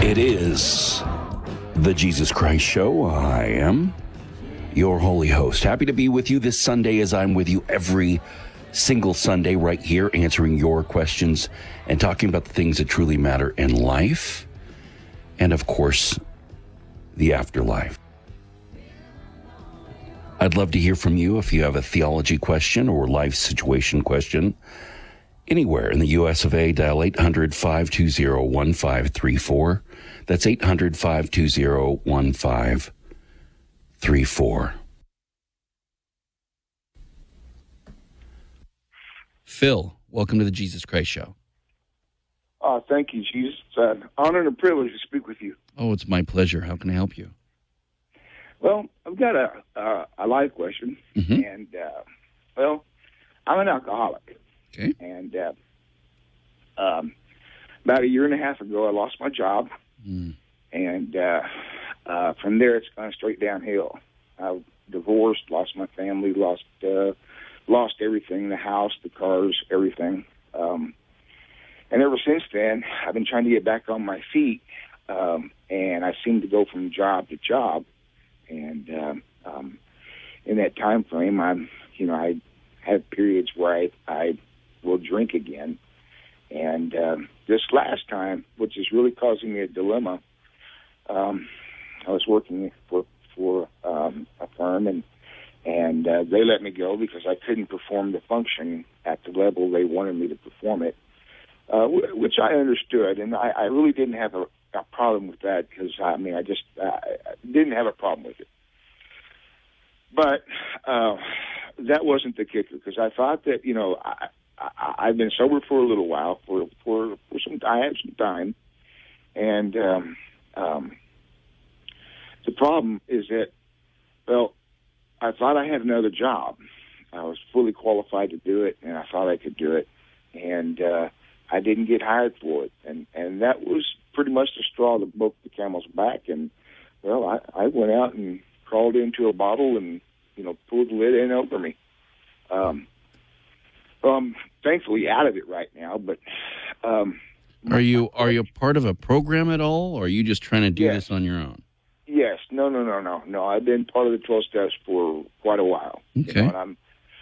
It is the Jesus Christ Show. I am your holy host. Happy to be with you this Sunday, as I'm with you every single Sunday right here, answering your questions and talking about the things that truly matter in life and, of course, the afterlife. I'd love to hear from you if you have a theology question or life situation question. Anywhere in the U.S. of A, dial 800-520-1534. That's 800-520-1534. Phil, welcome to the Jesus Christ Show. Thank you, Jesus. It's an honor and a privilege to speak with you. Oh, it's my pleasure. How can I help you? Well, I've got a live question, and, I'm an alcoholic. Okay. And about a year and a half ago, I lost my job, and from there, it's gone straight downhill. I divorced, lost my family, lost everything, the house, the cars, everything. And ever since then, I've been trying to get back on my feet, and I seem to go from job to job. And in that time frame, I have periods where I will drink again. And this last time, which is really causing me a dilemma, I was working for a firm, and they let me go because I couldn't perform the function at the level they wanted me to perform it, which I understood, and I really didn't have a problem with that because, I just didn't have a problem with it. But that wasn't the kicker, because I thought that, I've been sober for a little while, for some time. I had some time, and the problem is that, I thought I had another job. I was fully qualified to do it, and I thought I could do it, and I didn't get hired for it, and that was pretty much the straw that broke the camel's back. And I went out and crawled into a bottle and pulled the lid in over me. I'm thankfully out of it right now, but are you part of a program at all, or are you just trying to do this on your own? Yes. No. I've been part of the 12 steps for quite a while. Okay. And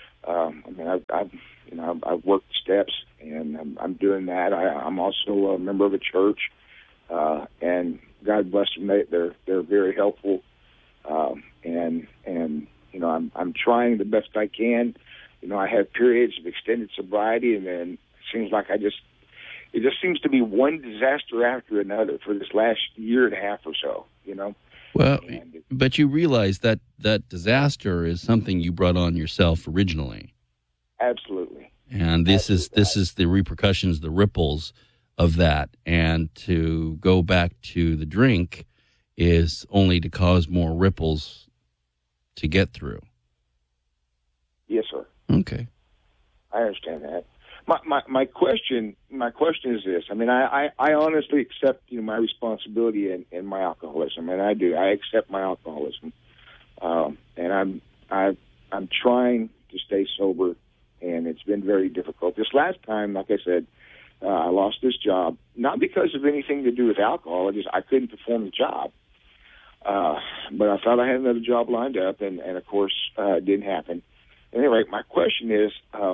I've worked the steps, and I'm doing that. I'm also a member of a church, and God bless them. They're very helpful, and I'm trying the best I can. I have periods of extended sobriety, and then it seems like it just seems to be one disaster after another for this last year and a half or so. Well, but you realize that disaster is something you brought on yourself originally. Absolutely. And this is the repercussions, the ripples of that. And to go back to the drink is only to cause more ripples to get through. Yes, sir. Okay. I understand that. My question is this. I honestly accept my responsibility in my alcoholism, and I do. I accept my alcoholism, and I'm trying to stay sober, and it's been very difficult. This last time, like I said, I lost this job, not because of anything to do with alcohol. I couldn't perform the job, but I thought I had another job lined up, and of course, it didn't happen. Anyway, my question is,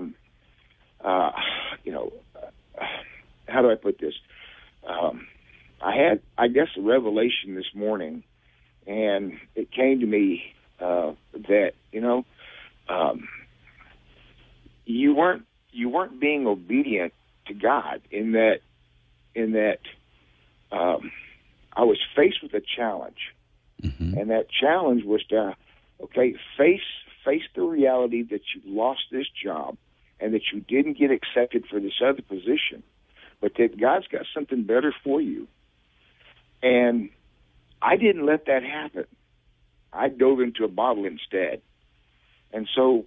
how do I put this? I had, I guess, a revelation this morning, and it came to me that you weren't being obedient to God in that I was faced with a challenge, and that challenge was to face the reality that you lost this job and that you didn't get accepted for this other position, but that God's got something better for you. And I didn't let that happen. I dove into a bottle instead. And so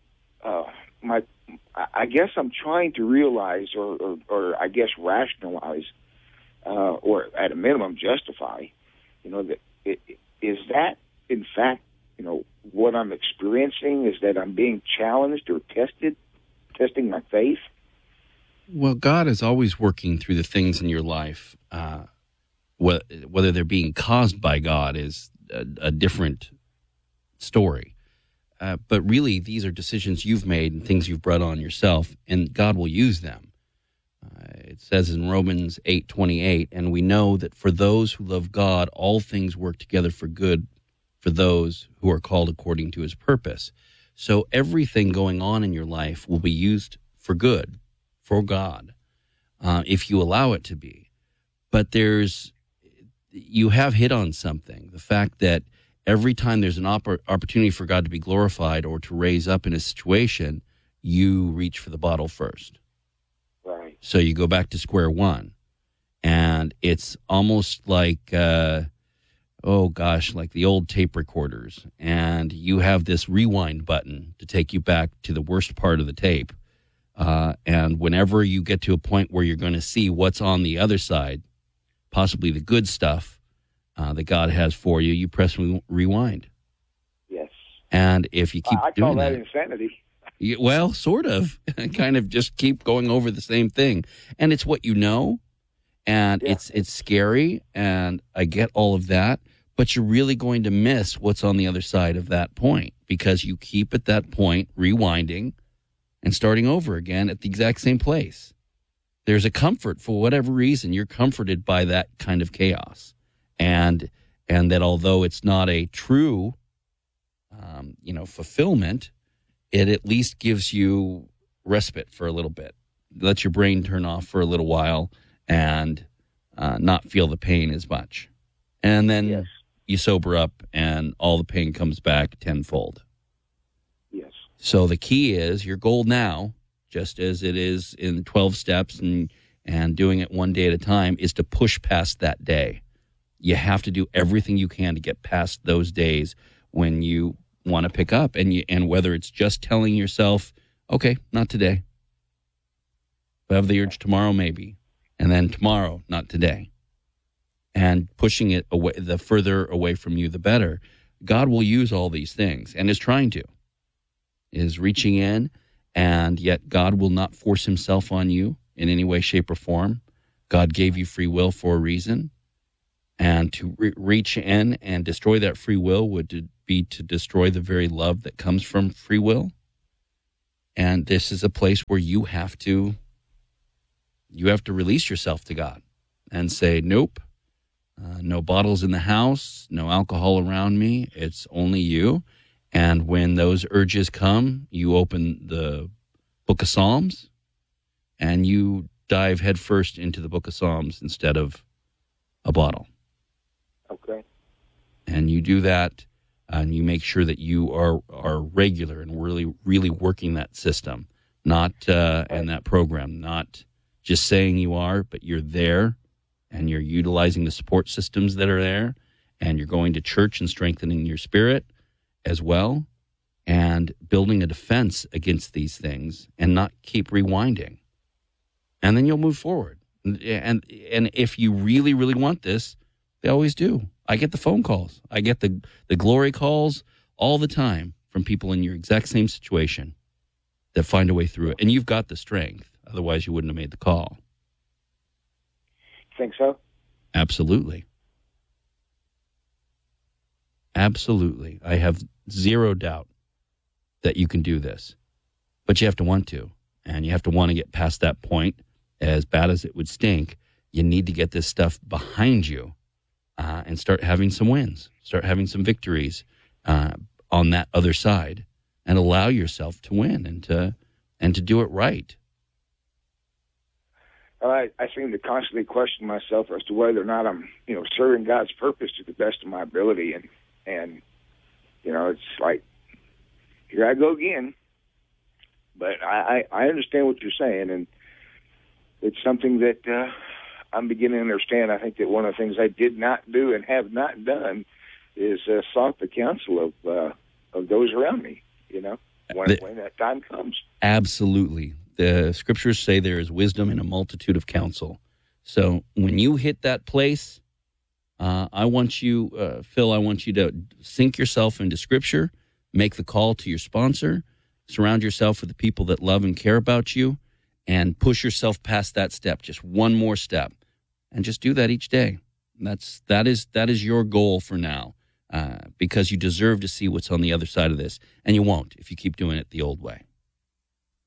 I guess I'm trying to realize or I guess rationalize or at a minimum justify, that is that in fact, what I'm experiencing is that I'm being challenged or testing my faith. Well, God is always working through the things in your life whether they're being caused by God is a different story. But really, these are decisions you've made and things you've brought on yourself, and God will use them. It says in Romans 8:28, and we know that for those who love God, all things work together for good for those who are called according to his purpose. So everything going on in your life will be used for good, for God, if you allow it to be. But you have hit on something, the fact that every time there's an opportunity for God to be glorified or to raise up in a situation, you reach for the bottle first. Right. So you go back to square one. And it's almost like, like the old tape recorders. And you have this rewind button to take you back to the worst part of the tape. And whenever you get to a point where you're going to see what's on the other side, possibly the good stuff that God has for you, you press rewind. Yes. And if you keep doing that, I call that insanity. Well, sort of. Kind of just keep going over the same thing. And it's what you know, and it's scary, and I get all of that, but you're really going to miss what's on the other side of that point because you keep at that point rewinding and starting over again at the exact same place. There's a comfort for whatever reason. You're comforted by that kind of chaos. And that although it's not a true, fulfillment, it at least gives you respite for a little bit. Let your brain turn off for a little while and not feel the pain as much. And then you sober up and all the pain comes back tenfold. Yes. So the key is your goal now, just as it is in 12 steps and doing it one day at a time, is to push past that day. You have to do everything you can to get past those days when you want to pick up, and whether it's just telling yourself, okay, not today. I have the urge tomorrow, maybe, and then tomorrow, not today. And pushing it away, the further away from you, the better. God will use all these things and is trying to, is reaching in, and yet God will not force himself on you in any way, shape, or form. God gave you free will for a reason. And to reach in and destroy that free will would be to destroy the very love that comes from free will. And this is a place where you have to release yourself to God and say, nope, no bottles in the house, no alcohol around me. It's only you. And when those urges come, you open the book of Psalms and you dive headfirst into the book of Psalms instead of a bottle. Okay. And you do that, and you make sure that you are regular and really, really working that system, not and that program, not just saying you are, but you're there, and you're utilizing the support systems that are there, and you're going to church and strengthening your spirit as well, and building a defense against these things, and not keep rewinding. And then you'll move forward. And if you really, really want this, they always do. I get the phone calls. I get the glory calls all the time from people in your exact same situation that find a way through it. And you've got the strength. Otherwise, you wouldn't have made the call. Think so? Absolutely. Absolutely. I have zero doubt that you can do this. But you have to want to. And you have to want to get past that point. As bad as it would stink, you need to get this stuff behind you. And start having some wins, start having some victories on that other side, and allow yourself to win and to do it right. I seem to constantly question myself as to whether or not I'm, serving God's purpose to the best of my ability, and it's like, here I go again. But I understand what you're saying, and it's something that I'm beginning to understand. I think that one of the things I did not do and have not done is sought the counsel of those around me, when that time comes. Absolutely. The scriptures say there is wisdom in a multitude of counsel. So when you hit that place, I want you, Phil, I want you to sink yourself into scripture, make the call to your sponsor, surround yourself with the people that love and care about you, and push yourself past that step, just one more step. And just do that each day. That is your goal for now, because you deserve to see what's on the other side of this, and you won't if you keep doing it the old way.